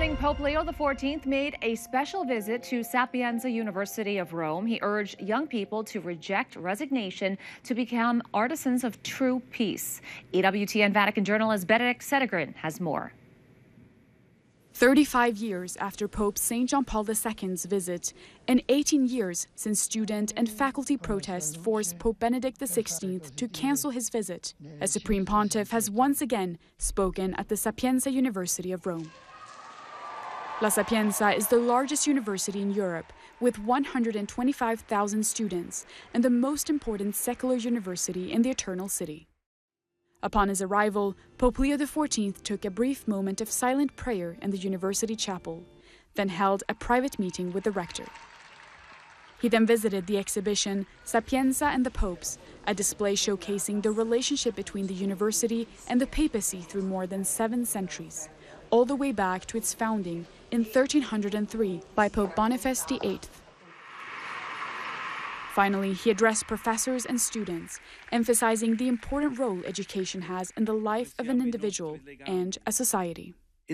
morning. Pope Leo XIV made a special visit to Sapienza University of Rome. He urged young people to reject resignation to become artisans of true peace. EWTN Vatican journalist Benedict Sedegren has more. 35 years after Pope St. John Paul II's visit, and 18 years since student and faculty protests forced Pope Benedict XVI to cancel his visit, a Supreme Pontiff has once again spoken at the Sapienza University of Rome. La Sapienza is the largest university in Europe, with 125,000 students, and the most important secular university in the Eternal City. Upon his arrival, Pope Leo XIV took a brief moment of silent prayer in the university chapel, then held a private meeting with the rector. He then visited the exhibition Sapienza and the Popes, a display showcasing the relationship between the university and the papacy through more than 7 centuries, all the way back to its founding in 1303 by Pope Boniface VIII. Finally, he addressed professors and students, emphasizing the important role education has in the life of an individual and a society.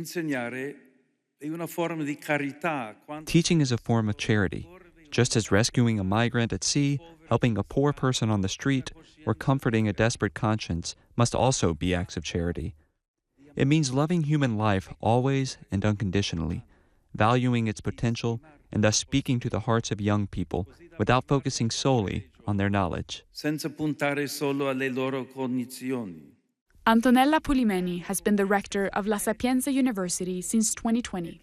Teaching is a form of charity, just as rescuing a migrant at sea, helping a poor person on the street, or comforting a desperate conscience must also be acts of charity. It means loving human life always and unconditionally, valuing its potential, and thus speaking to the hearts of young people without focusing solely on their knowledge. Antonella Pulimeni has been the rector of La Sapienza University since 2020.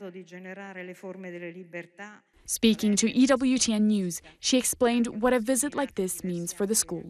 Speaking to EWTN News, she explained what a visit like this means for the school.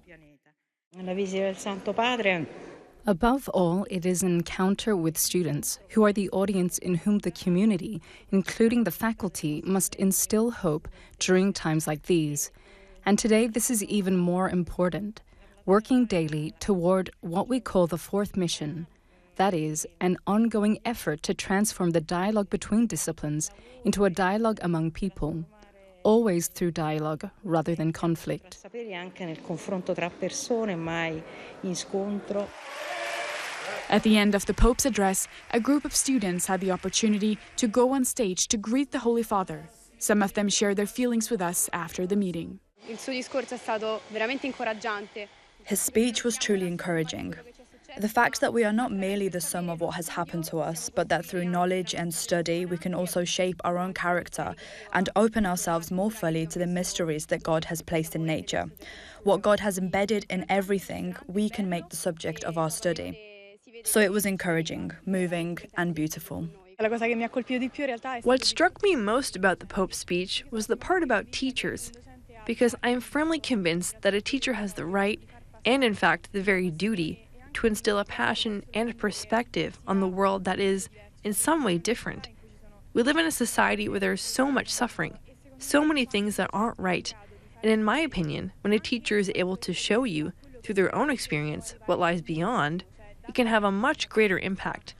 Above all, it is an encounter with students, who are the audience in whom the community, including the faculty, must instill hope during times like these. And today, this is even more important, working daily toward what we call the fourth mission. That is, an ongoing effort to transform the dialogue between disciplines into a dialogue among people, always through dialogue rather than conflict. At the end of the Pope's address, a group of students had the opportunity to go on stage to greet the Holy Father. Some of them shared their feelings with us after the meeting. His speech was truly encouraging. The fact that we are not merely the sum of what has happened to us, but that through knowledge and study we can also shape our own character and open ourselves more fully to the mysteries that God has placed in nature. What God has embedded in everything, we can make the subject of our study. So it was encouraging, moving, and beautiful. What struck me most about the Pope's speech was the part about teachers, because I am firmly convinced that a teacher has the right, and in fact the very duty, to instill a passion and a perspective on the world that is, in some way, different. We live in a society where there is so much suffering, so many things that aren't right, and in my opinion, when a teacher is able to show you, through their own experience, what lies beyond, it can have a much greater impact.